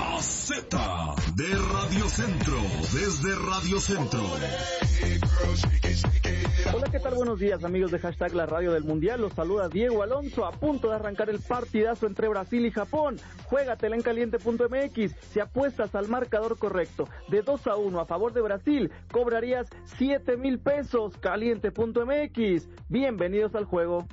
La Z de Radio Centro, desde Radio Centro. Hola, ¿qué tal? Buenos días, amigos de Hashtag La Radio del Mundial. Los saluda Diego Alonso, a punto de arrancar el partidazo entre Brasil y Japón. Juégatela en caliente.mx. Si apuestas al marcador correcto de 2-1 a favor de Brasil, cobrarías 7,000 pesos. Caliente.mx. Bienvenidos al juego.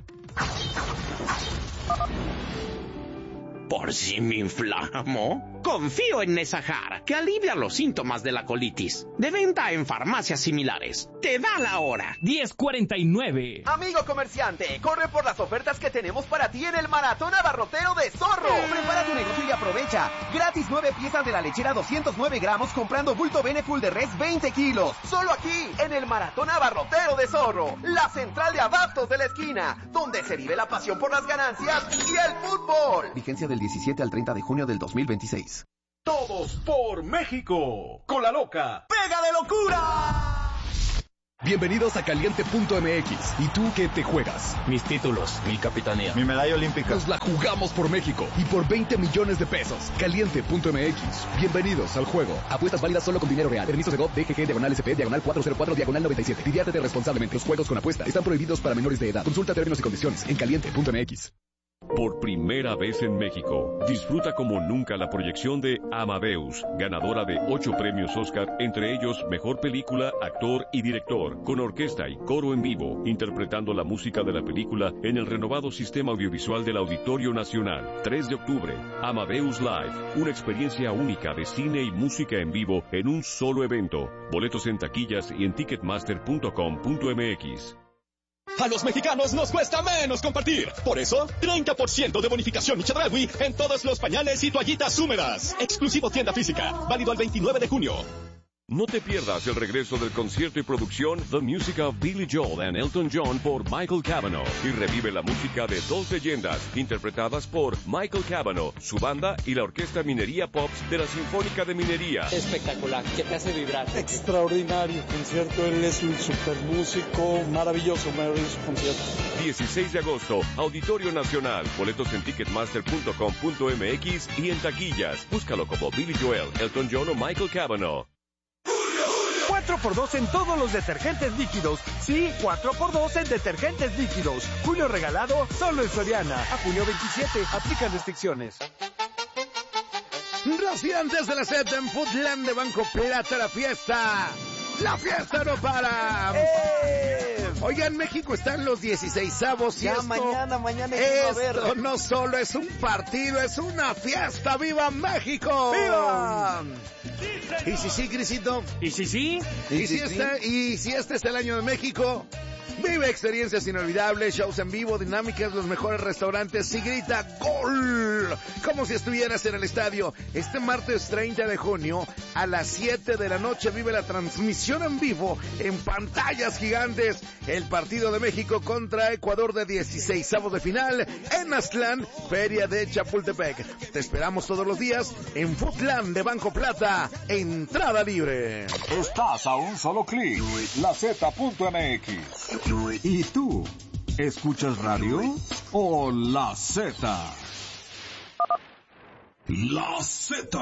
¿Por si me inflamo? Confío en Nesajar, que alivia los síntomas de la colitis. De venta en farmacias similares. Te da la hora. 10:49. Amigo comerciante, corre por las ofertas que tenemos para ti en el Maratón Abarrotero de Zorro. Prepara tu negocio y aprovecha. Gratis 9 piezas de la lechera 209 gramos comprando bulto Beneful de res 20 kilos. Solo aquí, en el Maratón Abarrotero de Zorro. La central de abastos de la esquina, donde se vive la pasión por las ganancias y el fútbol. Vigencia del 17 al 30 de junio del 2026. Todos por México. Con la loca. ¡Pega de locura! Bienvenidos a Caliente.mx. ¿Y tú qué te juegas? Mis títulos, mi capitanía, mi medalla olímpica. Nos la jugamos por México y por 20 millones de pesos. Caliente.mx. Bienvenidos al juego. Apuestas válidas solo con dinero real. Permiso de GOV, DGG, /SP, /404, /97. Diviértete responsablemente. Los juegos con apuesta están prohibidos para menores de edad. Consulta términos y condiciones en Caliente.mx. Por primera vez en México, disfruta como nunca la proyección de Amadeus, ganadora de 8 premios Oscar, entre ellos Mejor Película, Actor y Director, con orquesta y coro en vivo, interpretando la música de la película en el renovado sistema audiovisual del Auditorio Nacional. 3 de octubre, Amadeus Live, una experiencia única de cine y música en vivo en un solo evento. Boletos en taquillas y en ticketmaster.com.mx. A los mexicanos nos cuesta menos compartir. Por eso, 30% de bonificación y Chedraui en todos los pañales y toallitas húmedas. Exclusivo tienda física. Válido al 29 de junio. No te pierdas el regreso del concierto y producción The Music of Billy Joel and Elton John por Michael Cavanaugh y revive la música de dos leyendas interpretadas por Michael Cavanaugh, su banda y la Orquesta Minería Pops de la Sinfónica de Minería. Espectacular, que te hace vibrar. Extraordinario concierto, él es un super músico, maravilloso concierto. 16 de agosto, Auditorio Nacional, boletos en ticketmaster.com.mx y en taquillas. Búscalo como Billy Joel, Elton John o Michael Cavanaugh. 4x2 en todos los detergentes líquidos. Sí, 4x2 en detergentes líquidos. Julio regalado solo en Soriana. A junio 27. Aplican restricciones. Rociantes de la Z en Foodland de Banco Plata, la fiesta. ¡La fiesta no para! Oigan, México están los 16avos y ya esto, mañana esto no solo es un partido, es una fiesta. ¡Viva México! ¡Viva! ¿Y si sí, Crisito? ¿Y si sí? ¿Y si este es el año de México? Vive experiencias inolvidables, shows en vivo, dinámicas, los mejores restaurantes y grita ¡Gol! Como si estuvieras en el estadio. Este martes 30 de junio a las 7 de la noche vive la transmisión en vivo en pantallas gigantes. El partido de México contra Ecuador de 16avos de final en Aztlán, Feria de Chapultepec. Te esperamos todos los días en Foodland de Banco Plata. Entrada libre. Estás a un solo clic. LaZ.mx. ¿Y tú? ¿Escuchas radio o La Z? La Z.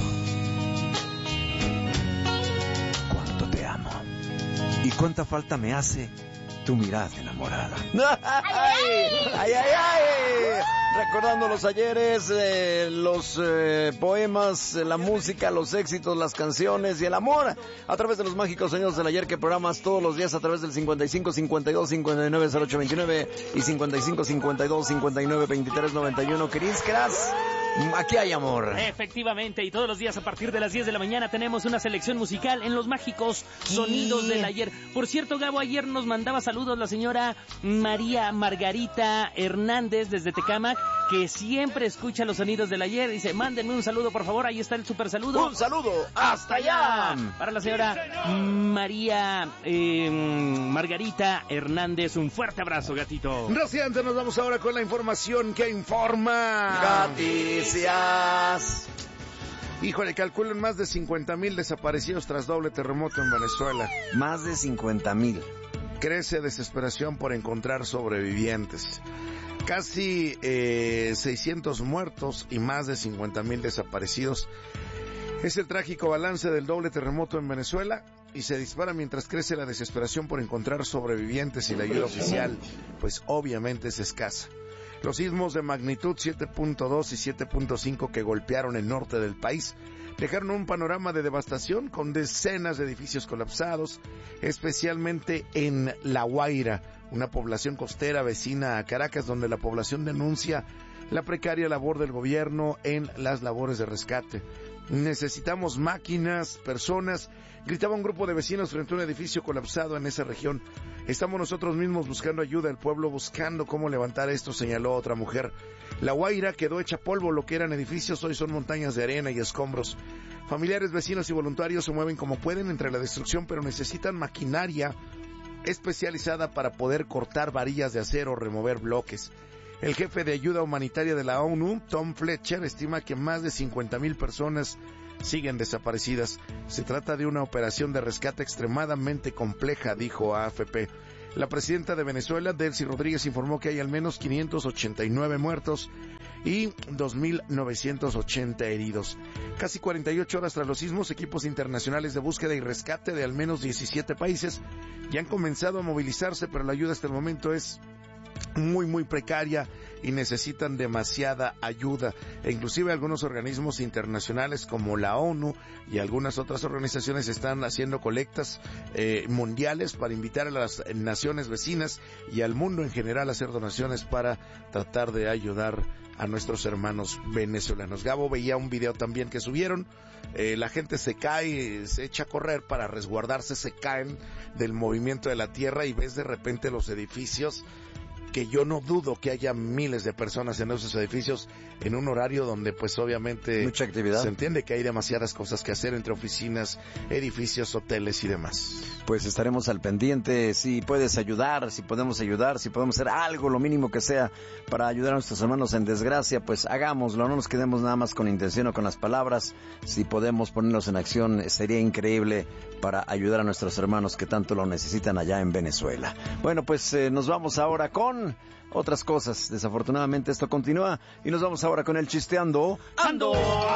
Cuánto te amo y cuánta falta me hace tu mirada enamorada. ¡Ay! Recordando los ayeres, los poemas, la música, los éxitos, las canciones y el amor a través de los mágicos sonidos del ayer que programas todos los días a través del 55 52 59 08 29 y 55 52 59 23 91. Cris Cras, aquí hay amor. Efectivamente, y todos los días a partir de las 10 de la mañana tenemos una selección musical en los mágicos sonidos del ayer. Por cierto, Gabo, ayer nos mandaba saludos la señora María Margarita Hernández desde Tecámac, que siempre escucha los sonidos del ayer. Dice, mándenme un saludo, por favor. Ahí está el super saludo. ¡Un saludo! ¡Hasta allá! Para la señora María Margarita Hernández. Un fuerte abrazo, gatito. Rociante, nos vamos ahora con la información que informa. Noticias. Híjole, calculan más de 50,000 desaparecidos tras doble terremoto en Venezuela. Más de 50,000. Crece desesperación por encontrar sobrevivientes. Casi 600 muertos y más de 50,000 desaparecidos. Es el trágico balance del doble terremoto en Venezuela y se dispara mientras crece la desesperación por encontrar sobrevivientes y la ayuda oficial, pues obviamente es escasa. Los sismos de magnitud 7.2 y 7.5 que golpearon el norte del país dejaron un panorama de devastación con decenas de edificios colapsados, especialmente en La Guaira, una población costera vecina a Caracas, donde la población denuncia la precaria labor del gobierno en las labores de rescate. Necesitamos máquinas, personas, gritaba un grupo de vecinos frente a un edificio colapsado en esa región. Estamos nosotros mismos buscando ayuda, el pueblo buscando cómo levantar esto, señaló otra mujer. La Guaira quedó hecha polvo, lo que eran edificios hoy son montañas de arena y escombros. Familiares, vecinos y voluntarios se mueven como pueden entre la destrucción, pero necesitan maquinaria especializada para poder cortar varillas de acero o remover bloques. El jefe de ayuda humanitaria de la ONU, Tom Fletcher, estima que más de 50,000 personas siguen desaparecidas. Se trata de una operación de rescate extremadamente compleja, dijo a AFP. La presidenta de Venezuela, Delcy Rodríguez, informó que hay al menos 589 muertos y 2,980 heridos. Casi 48 horas tras los sismos, equipos internacionales de búsqueda y rescate de al menos 17 países ya han comenzado a movilizarse, pero la ayuda hasta el momento es muy precaria y necesitan demasiada ayuda, e inclusive algunos organismos internacionales como la ONU y algunas otras organizaciones están haciendo colectas mundiales para invitar a las naciones vecinas y al mundo en general a hacer donaciones para tratar de ayudar a nuestros hermanos venezolanos. Gabo veía un video también que subieron, la gente se cae, se echa a correr para resguardarse, se caen del movimiento de la tierra y ves de repente los edificios, que yo no dudo que haya miles de personas en esos edificios en un horario donde pues obviamente mucha actividad. Se entiende que hay demasiadas cosas que hacer entre oficinas, edificios, hoteles y demás. Pues estaremos al pendiente, si puedes ayudar, si podemos ayudar, si podemos hacer algo, lo mínimo que sea, para ayudar a nuestros hermanos en desgracia, pues hagámoslo, no nos quedemos nada más con intención o con las palabras. Si podemos ponernos en acción, sería increíble para ayudar a nuestros hermanos que tanto lo necesitan allá en Venezuela. Bueno, pues nos vamos ahora con otras cosas. Desafortunadamente esto continúa y nos vamos ahora con el Chisteando Ando.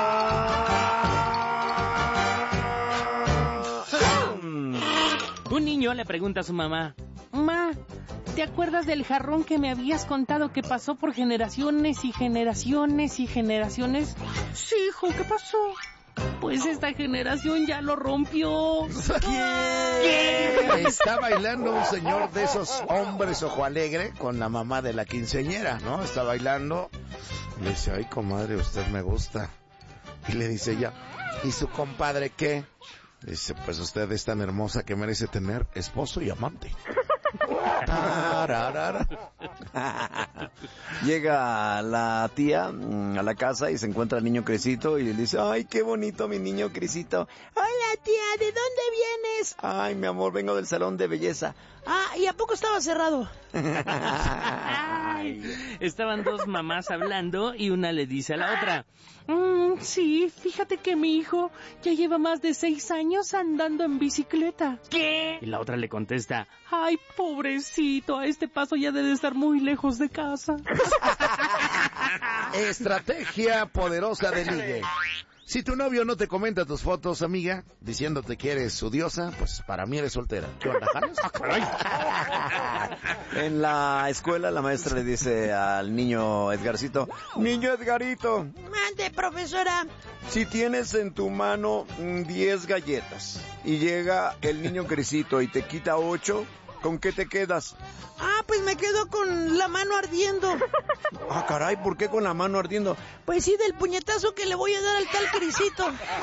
Un niño le pregunta a su mamá: Ma, ¿te acuerdas del jarrón que me habías contado que pasó por generaciones y generaciones y generaciones? Sí, hijo, ¿qué pasó? Pues esta generación ya lo rompió. ¿Quién? Está bailando un señor de esos hombres ojo alegre con la mamá de la quinceañera, ¿no? Está bailando. Le dice: ay, comadre, usted me gusta. Y le dice ella: ¿y su compadre qué? Dice: pues usted es tan hermosa que merece tener esposo y amante. Llega la tía a la casa y se encuentra el niño Crisito y le dice: ay, qué bonito mi niño Crisito. Hola tía, ¿de dónde vienes? Ay, mi amor, vengo del salón de belleza. Ah, ¿y a poco estaba cerrado? Estaban dos mamás hablando y una le dice a la otra: sí, fíjate que mi hijo ya lleva más de 6 años andando en bicicleta. ¿Qué? Y la otra le contesta: ay, pobrecito, a este paso ya debe estar muy lejos de casa. Estrategia poderosa de ligue. Si tu novio no te comenta tus fotos, amiga, diciéndote que eres su diosa, pues para mí eres soltera. ¿Qué onda, jalas? En la escuela la maestra le dice al niño Edgarcito: niño Edgarito, mande, profesora. Si tienes en tu mano 10 galletas y llega el niño Crisito y te quita 8, ¿con qué te quedas? Ah, pues me quedo con la mano ardiendo. Ah, caray, ¿por qué con la mano ardiendo? Pues sí, del puñetazo que le voy a dar al tal Crisito.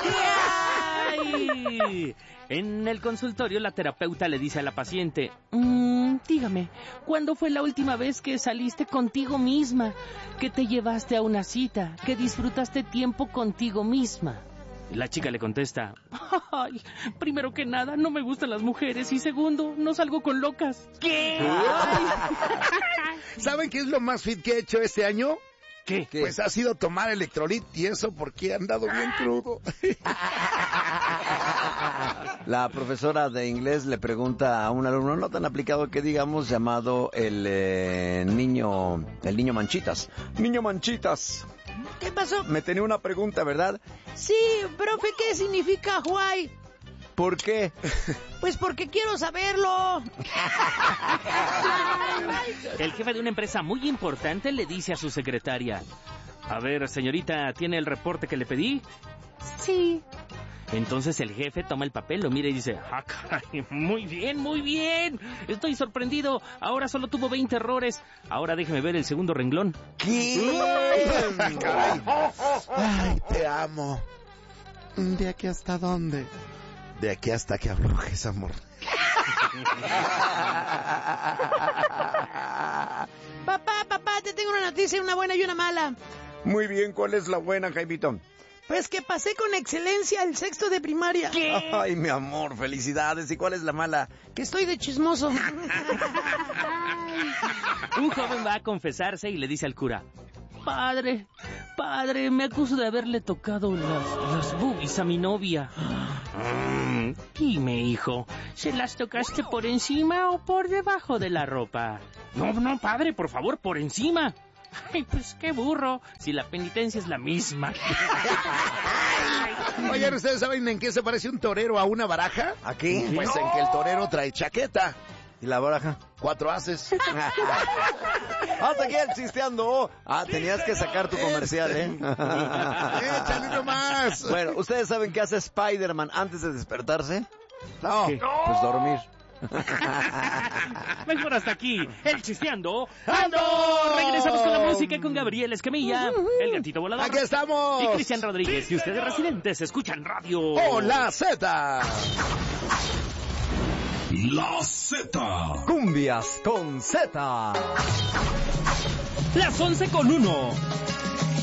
¡Ay! En el consultorio la terapeuta le dice a la paciente: dígame, ¿cuándo fue la última vez que saliste contigo misma? Que te llevaste a una cita, que disfrutaste tiempo contigo misma. Y la chica le contesta: ay, primero que nada, no me gustan las mujeres, y segundo, no salgo con locas. ¿Qué? ¿Saben qué es lo más fit que he hecho este año? ¿Qué? Pues ha sido tomar electrolit y eso porque he andado bien crudo. La profesora de inglés le pregunta a un alumno no tan aplicado que digamos llamado el niño Manchitas. Niño Manchitas. ¿Qué pasó? Me tenía una pregunta, ¿verdad? Sí, profe, ¿qué significa why? ¿Por qué? Pues porque quiero saberlo. El jefe de una empresa muy importante le dice a su secretaria: a ver, señorita, ¿tiene el reporte que le pedí? Sí. Entonces el jefe toma el papel, lo mira y dice: ¡ah, caray! Muy bien, muy bien. Estoy sorprendido. Ahora solo tuvo 20 errores. Ahora déjeme ver el segundo renglón. ¿Qué? Caray. Ay, te amo. ¿De aquí hasta dónde? De aquí hasta que aflojes, amor. Papá, te tengo una noticia, una buena y una mala. Muy bien, ¿cuál es la buena, Jaimito? Pues que pasé con excelencia el 6º de primaria. ¿Qué? Ay, mi amor, felicidades. ¿Y cuál es la mala? Que estoy de chismoso. Un joven va a confesarse y le dice al cura: Padre, me acuso de haberle tocado las boobies a mi novia. Dime, hijo, ¿se las tocaste por encima o por debajo de la ropa? No, padre, por favor, por encima. Ay, pues qué burro, si la penitencia es la misma. Oigan, ¿ustedes saben en qué se parece un torero a una baraja? ¿A qué? Pues en que el torero trae chaqueta. ¿Y la baraja? 4 ases. Hasta aquí el chisteando. Tenías que sacar tu comercial, ¿eh? Échale nomás. Bueno, ¿ustedes saben qué hace Spider-Man antes de despertarse? No. Pues dormir. Mejor hasta aquí, el chisteando. ¡Ando! Regresamos con la música con Gabriel Escamilla, el gatito volador. ¡Aquí estamos! Y Cristian Rodríguez. Y ustedes residentes escuchan radio. ¡Hola, Z! La Z. Cumbias con Z. Las 11:01.